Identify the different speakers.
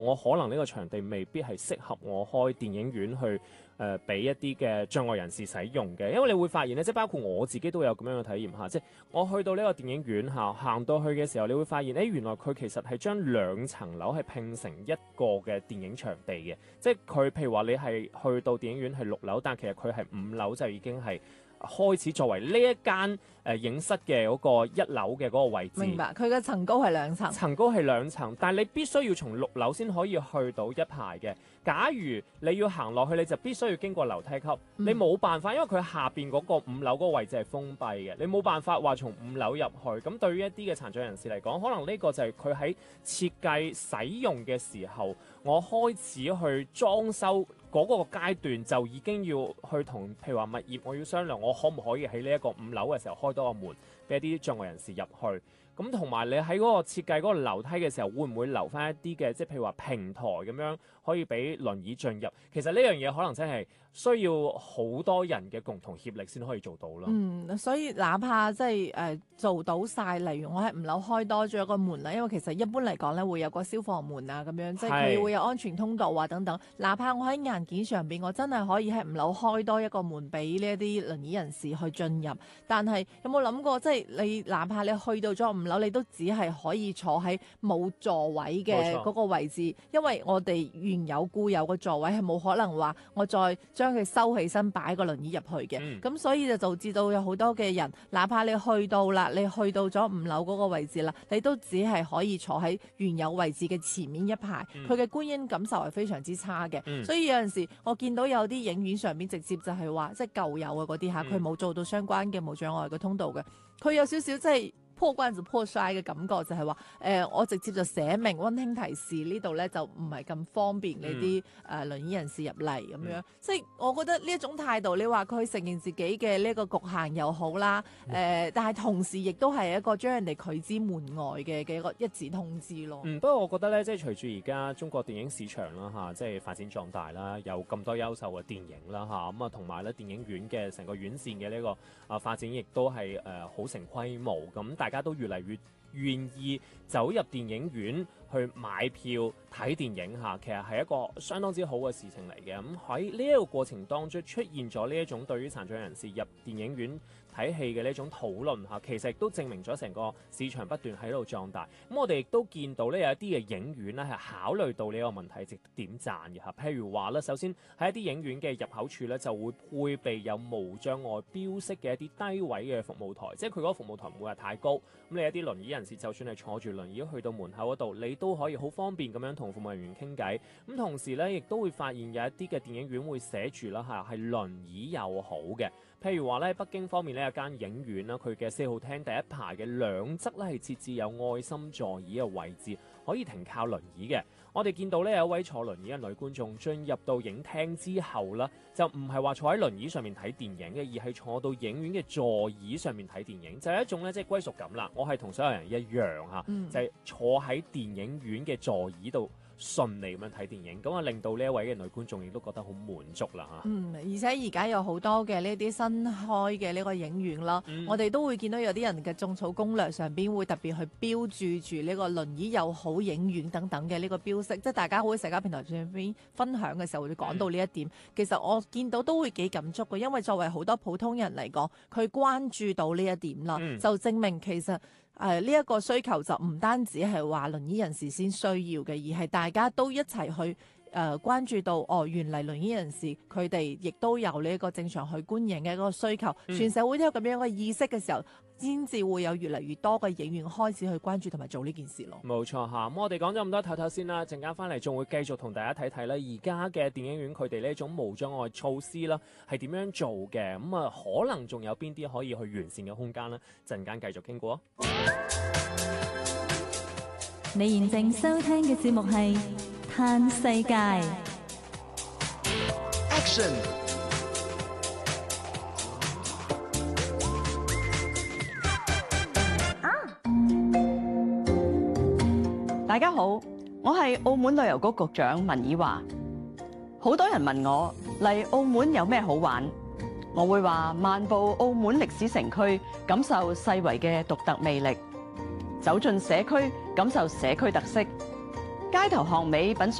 Speaker 1: 我可能呢個場地未必係適合我開電影院去俾一啲嘅障礙人士使用嘅，因為你會發現咧，即係包括我自己都有咁樣嘅體驗嚇，即係我去到呢個電影院嚇，行到去嘅時候，你會發現，原來佢其實係將兩層樓係拼成一個嘅電影場地嘅，即係佢譬如話你係去到電影院係6樓，但其實佢係5樓就已經係開始作為呢一間影室嘅嗰個1樓嘅嗰個位置。
Speaker 2: 明白，佢嘅層高係2層。
Speaker 1: 層高係2層，但係你必須要從6樓先可以去到一排嘅。假如你要行落去，你就必須要經過樓梯級，你冇辦法，因為佢下邊嗰個5樓嗰個位置係封閉嘅，你冇辦法話從5樓入去。咁對於一啲嘅殘障人士嚟講，可能呢個就係佢喺設計使用嘅時候，我開始去裝修嗰個階段就已經要去同譬如話物業，我要商量我可唔可以喺呢一個5樓嘅時候開多個門俾一啲障礙人士入去。咁同埋你喺嗰個設計嗰個樓梯嘅時候，會唔會留翻一啲嘅，即係譬如話平台咁樣可以俾輪椅進入？其實呢樣嘢可能真係需要好多人嘅共同協力先可以做到咯。
Speaker 2: 所以哪怕即係做到晒，例如我喺5樓開多咗一個門啦，因為其實一般嚟講咧會有個消防門啊咁樣，即係佢會有安全通道啊等等。哪怕我喺硬件上邊，我真係可以喺5樓開多一個門俾呢一啲輪椅人士去進入。但係有冇諗過，即係你哪怕你去到咗5樓，你都只係可以坐喺冇座位嘅嗰個位置，因為我哋原有固有嘅座位係冇可能話我再將佢收起身擺個輪椅入去嘅。咁所以就導致到有好多嘅人，哪怕你去到啦，你去到咗5樓嗰個位置啦，你都只係可以坐喺原有位置嘅前面一排，佢嘅觀影感受係非常之差嘅。所以有陣時我見到有啲影院上面直接就係話，即係舊有嘅嗰啲嚇，佢冇做到相關嘅無障礙嘅通道嘅，佢有少少即係破關就破晒嘅感覺，就係話我直接就寫明溫馨提示呢度咧就唔係咁方便呢啲輪椅人士入嚟咁樣。即係我覺得呢一種態度，你話佢承認自己嘅呢個局限又好啦，但係同時亦都係一個將人哋拒之門外嘅一個一紙通知咯。
Speaker 1: 不過我覺得咧，即係隨住而家中國電影市場啦嚇，即係發展壯大啦，有咁多優秀嘅電影啦嚇，咁啊同埋咧電影院嘅成個院線嘅呢個發展亦都係好成規模咁，大家都越嚟越願意走入電影院去買票睇電影嚇，其實係一個相當之好嘅事情嚟嘅。咁喺呢一個過程當中出現咗呢一種對於殘障人士入電影院睇戲嘅呢種討論嚇，其實亦都證明咗成個市場不斷喺度壯大。咁我哋亦都見到呢有一啲嘅影院咧係考慮到呢個問題，值得點讚嘅嚇。譬如話咧，首先喺一啲影院嘅入口處咧就會配備有無障礙標識嘅一啲低位嘅服務台，即係佢嗰個服務台唔會話太高。咁你一啲輪椅人士就算係坐住輪椅去到門口嗰度，你都可以好方便咁樣同服務人員傾偈。咁同時咧，亦都會發現有一啲嘅電影院會寫住啦嚇，係輪椅友好嘅。譬如話咧，北京方面呢有間影院啦，佢嘅4號廳第一排嘅兩側咧係設置有愛心座椅嘅位置，可以停靠輪椅嘅。我哋見到呢有一位坐輪椅嘅女觀眾進入到影廳之後啦，就唔係話坐喺輪椅上面睇電影嘅，而係坐到影院嘅座椅上面睇電影，就係一種咧即係歸屬感啦。我係同所有人一樣嚇，就係坐喺電影院嘅座椅度順利咁樣睇電影，咁啊令到呢一位嘅女觀眾亦都覺得好滿足啦嚇。
Speaker 2: 而且而家有好多嘅呢啲新開嘅呢個影院啦，我哋都會見到有啲人嘅種草攻略上邊會特別去標註住呢個輪椅友好影院等等嘅呢個標識，即係大家會喺社交平台上邊分享嘅時候會講到呢一點。其實我見到都會幾感觸嘅，因為作為好多普通人嚟講，佢關注到呢一點啦，就證明其實呢一個需求就唔單止係話輪椅人士先需要嘅，而係大家都一齊去關注到原嚟輪椅人士佢哋亦都有呢一個正常去觀影嘅嗰個需求，全社會都有咁樣嘅意識嘅時候，先至會有越嚟越多嘅影院開始去關注同埋做呢件事咯。
Speaker 1: 冇錯嚇，咁我哋講咗咁多唞唞先啦，陣間翻嚟仲會繼續同大家睇睇啦，而家嘅電影院佢哋呢種無障礙措施啦係點樣做嘅，咁啊可能仲有邊啲可以去完善嘅空間呢？陣間繼續傾過。
Speaker 3: 你現正收聽嘅節目係嘆世界。
Speaker 4: Action！
Speaker 5: 大家好，我係澳門旅遊局局長文以華。好多人問我嚟澳門有咩好玩，我會話漫步澳門歷史城區，感受細圍嘅獨特魅力；走進社區，感受社區特色； 街頭巷尾品嚐